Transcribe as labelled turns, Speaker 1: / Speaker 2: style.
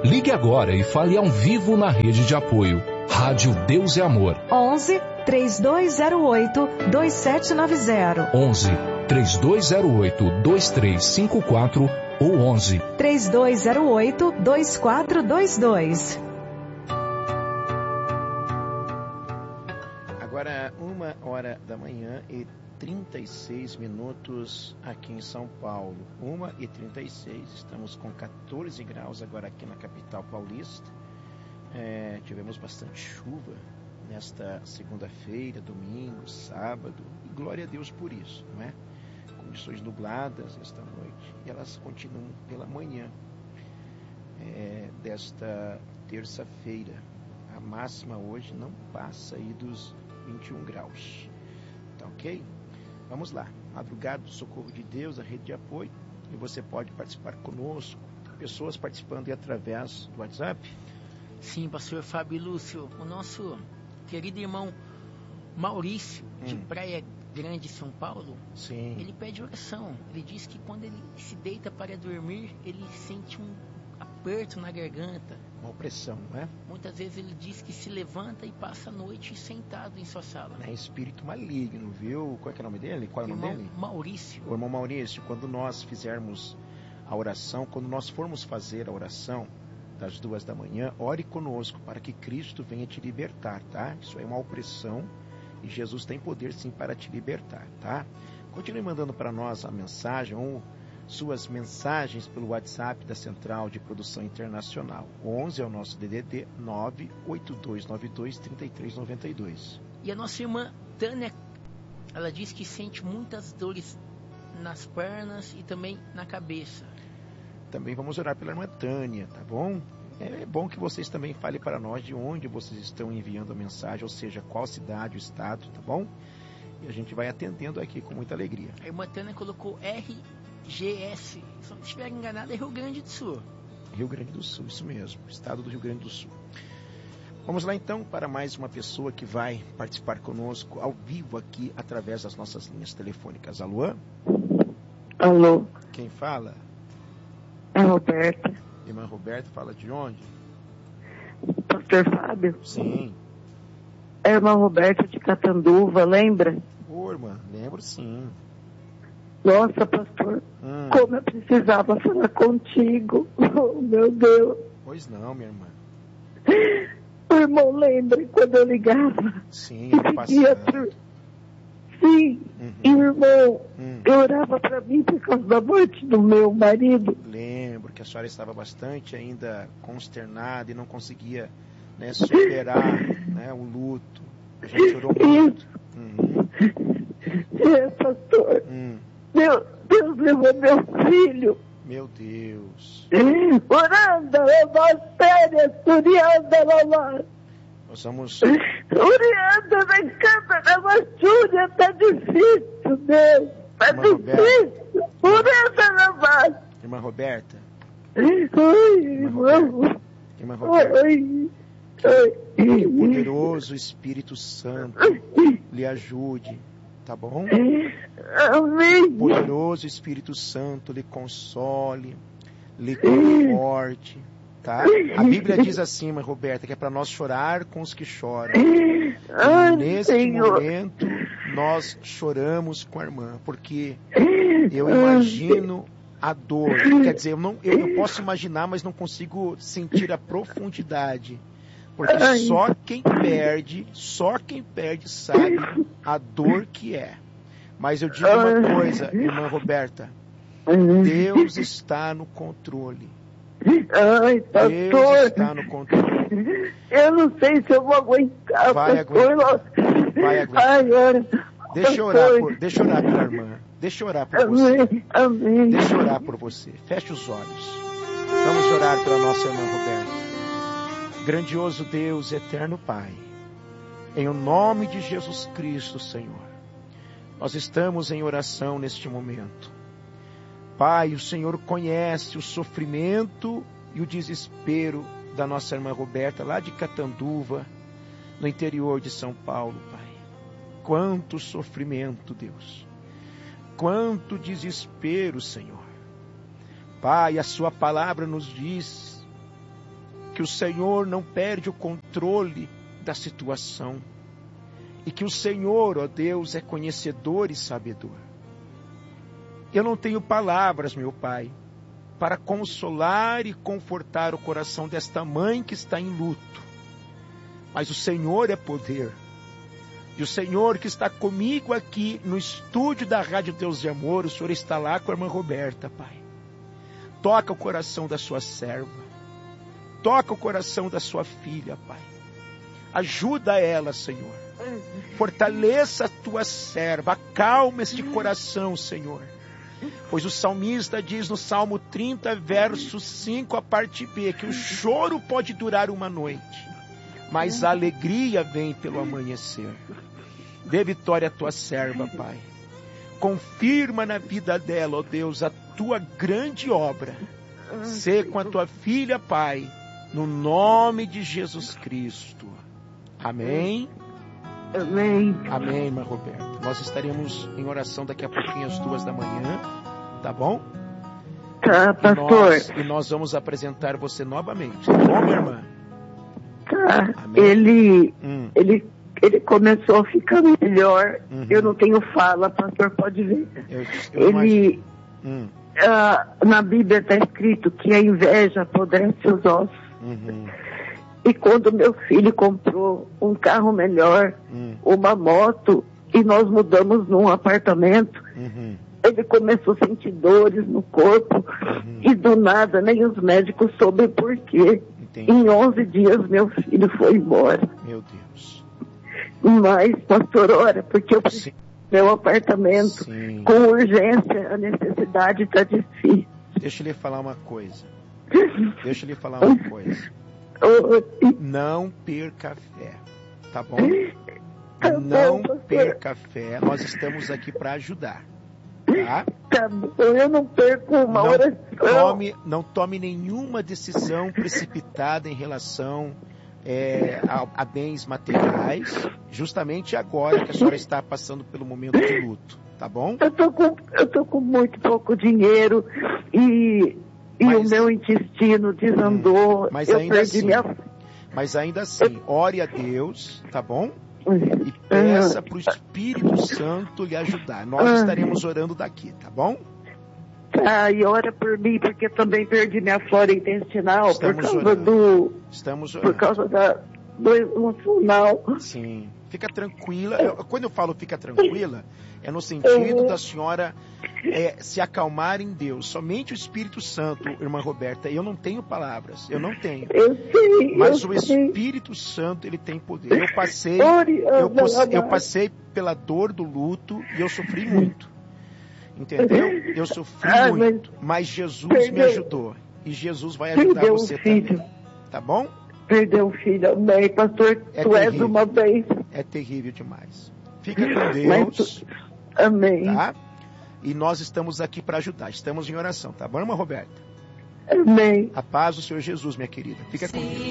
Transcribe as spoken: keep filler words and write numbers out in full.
Speaker 1: Ligue agora e fale ao vivo na rede de apoio. Rádio Deus é Amor.
Speaker 2: onze, três dois zero oito, dois sete nove zero.
Speaker 1: onze, três dois zero oito, dois três cinco quatro ou onze,
Speaker 2: três dois zero oito, dois quatro dois dois.
Speaker 3: Agora, uma hora da manhã e trinta e seis minutos aqui em São Paulo. uma e trinta e seis, estamos com quatorze graus agora aqui na capital paulista. É, tivemos bastante chuva nesta segunda-feira, domingo, sábado, e glória a Deus por isso, não é? Condições nubladas esta noite, e elas continuam pela manhã é, desta terça-feira. A máxima hoje não passa aí dos vinte e um graus, tá ok? Vamos lá, madrugada do Socorro de Deus, a rede de apoio, e você pode participar conosco, pessoas participando aí através do WhatsApp.
Speaker 4: Sim, pastor Fábio Lúcio, o nosso querido irmão Maurício, de
Speaker 3: hum.
Speaker 4: Praia Grande, São Paulo,
Speaker 3: Sim.
Speaker 4: ele pede oração. Ele diz que quando ele se deita para dormir, ele sente um aperto na garganta.
Speaker 3: Uma opressão, não é?
Speaker 4: Muitas vezes ele diz que se levanta e passa a noite sentado em sua sala.
Speaker 3: É espírito maligno, viu? Qual é, que é o nome dele? Qual é o nome
Speaker 4: irmão
Speaker 3: dele?
Speaker 4: Maurício.
Speaker 3: O irmão Maurício, quando nós fizermos a oração, quando nós formos fazer a oração das duas da manhã, ore conosco para que Cristo venha te libertar, tá? Isso é uma opressão e Jesus tem poder sim para te libertar, tá? Continue mandando para nós a mensagem ou suas mensagens pelo WhatsApp da Central de Produção Internacional. onze é o nosso D D D, nove oito dois nove dois, três três nove dois.
Speaker 4: E a nossa irmã Tânia, ela diz que sente muitas dores nas pernas e também na cabeça.
Speaker 3: Também vamos orar pela irmã Tânia, tá bom? É bom que vocês também falem para nós de onde vocês estão enviando a mensagem, ou seja, qual cidade, o estado, tá bom? E a gente vai atendendo aqui com muita alegria.
Speaker 4: A irmã Tânia colocou R G S, se não estiver enganado é Rio Grande do Sul.
Speaker 3: Rio Grande do Sul, isso mesmo, estado do Rio Grande do Sul. Vamos lá então para mais uma pessoa que vai participar conosco ao vivo aqui através das nossas linhas telefônicas. Alô?
Speaker 5: Alô?
Speaker 3: Quem fala?
Speaker 5: É a Roberta.
Speaker 3: Irmã Roberta, fala de onde?
Speaker 5: Pastor Fábio?
Speaker 3: Sim.
Speaker 5: É a irmã Roberta de Catanduva, lembra?
Speaker 3: Ô, irmã, lembro sim.
Speaker 5: Nossa, pastor,
Speaker 3: hum.
Speaker 5: como eu precisava falar contigo. Oh, meu Deus.
Speaker 3: Pois não, minha irmã.
Speaker 5: O irmão lembra quando eu ligava?
Speaker 3: Sim,
Speaker 5: e pedia por... Sim,
Speaker 3: uhum.
Speaker 5: E o irmão
Speaker 3: hum.
Speaker 5: orava para mim por causa da morte do meu marido.
Speaker 3: Lembro que a senhora estava bastante ainda consternada e não conseguia, né, superar, né, o luto. A gente orou muito. Uhum.
Speaker 5: É, pastor.
Speaker 3: Hum.
Speaker 5: Deus, Deus levou meu filho.
Speaker 3: Meu Deus.
Speaker 5: Oranda, leva férias, Urianda, lava.
Speaker 3: Nós vamos...
Speaker 5: Urianda, vem cá, lava Júlia, tá difícil, Deus. Tá
Speaker 3: Irmã
Speaker 5: difícil. Urianda, lava.
Speaker 3: Irmã Roberta.
Speaker 5: Oi, irmão.
Speaker 3: Irmã Roberta.
Speaker 5: Oi. Oi.
Speaker 3: Que o poderoso Espírito Santo lhe ajude, tá bom?
Speaker 5: Amém.
Speaker 3: O poderoso Espírito Santo lhe console, lhe conforte, tá? A Bíblia diz assim, irmã Roberta, que é para nós chorar com os que choram. E neste
Speaker 5: Senhor.
Speaker 3: momento, nós choramos com a irmã, porque eu imagino a dor. Quer dizer, eu, não, eu, eu posso imaginar, mas não consigo sentir a profundidade. Porque
Speaker 5: Ai.
Speaker 3: só quem perde, só quem perde sabe a dor que é. Mas eu digo uma coisa, irmã Roberta, Deus está no controle.
Speaker 5: Ai, pastor.
Speaker 3: Deus está no controle.
Speaker 5: Eu não sei se eu vou aguentar,
Speaker 3: Vai
Speaker 5: pastor.
Speaker 3: aguentar. Vai aguentar.
Speaker 5: Ai, ora.
Speaker 3: Deixa eu orar por, deixa eu orar pela irmã. Deixa eu orar por você.
Speaker 5: Amém, amém.
Speaker 3: Deixa eu orar por você. Feche os olhos. Vamos orar pela nossa irmã Roberta. Grandioso Deus, eterno Pai, em o nome de Jesus Cristo, Senhor, nós estamos em oração neste momento. Pai, o Senhor conhece o sofrimento e o desespero da nossa irmã Roberta, lá de Catanduva, no interior de São Paulo, Pai. Quanto sofrimento, Deus. Quanto desespero, Senhor. Pai, a sua palavra nos diz que o Senhor não perde o controle da situação. E que o Senhor, ó Deus, é conhecedor e sabedor. Eu não tenho palavras, meu Pai, para consolar e confortar o coração desta mãe que está em luto. Mas o Senhor é poder. E o Senhor que está comigo aqui no estúdio da Rádio Deus de Amor, o Senhor está lá com a irmã Roberta, Pai. Toca o coração da sua serva. Toca o coração da sua filha, Pai. Ajuda ela, Senhor. Fortaleça a tua serva. Acalma este coração, Senhor. Pois o salmista diz no Salmo trinta, verso cinco, a parte B, que o choro pode durar uma noite, mas a alegria vem pelo amanhecer. Dê vitória à tua serva, Pai. Confirma na vida dela, ó Deus, a tua grande obra. Sê com a tua filha, Pai, no nome de Jesus Cristo. Amém.
Speaker 5: Amém.
Speaker 3: Amém, irmã Roberta. Nós estaremos em oração daqui a pouquinho às duas da manhã, tá bom?
Speaker 5: Tá, pastor.
Speaker 3: E nós, e nós vamos apresentar você novamente, tá bom, minha irmã?
Speaker 5: Tá.
Speaker 3: Amém.
Speaker 5: Ele,
Speaker 3: Hum.
Speaker 5: ele, ele começou a ficar melhor.
Speaker 3: Uhum.
Speaker 5: Eu não tenho fala, pastor, pode ver.
Speaker 3: Eu, eu
Speaker 5: ele,
Speaker 3: hum.
Speaker 5: ah, na Bíblia está escrito que a inveja apodrece os ossos.
Speaker 3: Uhum.
Speaker 5: E quando meu filho comprou um carro melhor,
Speaker 3: Hum.
Speaker 5: uma moto, e nós mudamos num apartamento,
Speaker 3: Uhum.
Speaker 5: ele começou a sentir dores no corpo,
Speaker 3: Uhum.
Speaker 5: e do nada nem os médicos soube por quê.
Speaker 3: Entendi.
Speaker 5: Em onze dias meu filho foi embora.
Speaker 3: Meu Deus.
Speaker 5: Mas, pastor, ora, porque eu preciso
Speaker 3: Sim.
Speaker 5: do meu apartamento,
Speaker 3: Sim.
Speaker 5: com urgência, a necessidade está difícil.
Speaker 3: Deixa eu lhe falar uma coisa. Deixa eu lhe falar uma coisa. Não perca a fé, tá bom?
Speaker 5: Tá
Speaker 3: Não
Speaker 5: bom, pastor.
Speaker 3: perca a fé. Nós estamos aqui para ajudar, tá?
Speaker 5: Tá bom, eu não perco uma
Speaker 3: Não
Speaker 5: oração.
Speaker 3: tome, não tome nenhuma decisão precipitada em relação é, a, a bens materiais, justamente agora que a senhora está passando pelo momento de luto, tá bom?
Speaker 5: Eu tô com, eu tô com muito pouco dinheiro e, e
Speaker 3: Mas-
Speaker 5: o meu intestino desandou.
Speaker 3: Mas
Speaker 5: eu
Speaker 3: ainda
Speaker 5: perdi
Speaker 3: assim,
Speaker 5: minha...
Speaker 3: mas ainda assim, ore a Deus, tá bom? E
Speaker 5: Ah,
Speaker 3: peça para o Espírito Santo lhe ajudar. Nós
Speaker 5: Ah.
Speaker 3: estaremos orando daqui, tá bom?
Speaker 5: tá, e ora por mim, porque também perdi minha flora intestinal
Speaker 3: Estamos
Speaker 5: por causa
Speaker 3: orando.
Speaker 5: do...
Speaker 3: Estamos
Speaker 5: Por
Speaker 3: orando.
Speaker 5: causa da, do emocional.
Speaker 3: Sim. Fica tranquila. Eu- quando eu falo fica tranquila, é no sentido da senhora é, se acalmar em Deus. Somente o Espírito Santo, irmã Roberta. Eu não tenho palavras. Eu não tenho.
Speaker 5: Eu sei,
Speaker 3: Mas
Speaker 5: eu
Speaker 3: o
Speaker 5: sei.
Speaker 3: Espírito Santo, ele tem poder. Eu passei,
Speaker 5: Ore,
Speaker 3: eu,
Speaker 5: Ana,
Speaker 3: pos- eu
Speaker 5: Ana.
Speaker 3: passei pela dor do luto e eu sofri muito. Entendeu? Eu sofri
Speaker 5: Ah,
Speaker 3: muito. Mas Jesus me
Speaker 5: Perdeu.
Speaker 3: ajudou. E Jesus vai ajudar
Speaker 5: Perdeu
Speaker 3: você
Speaker 5: um filho.
Speaker 3: também. Tá bom?
Speaker 5: Perdeu um filho, amém. Pastor,
Speaker 3: É
Speaker 5: tu és
Speaker 3: terrível.
Speaker 5: uma vez.
Speaker 3: É terrível demais. Fica com
Speaker 5: Mas
Speaker 3: Deus,
Speaker 5: tu- Amém.
Speaker 3: tá? E nós estamos aqui para ajudar. Estamos em oração, tá bom, irmã Roberta?
Speaker 5: Amém.
Speaker 3: A paz do Senhor Jesus, minha querida. Fica com Deus.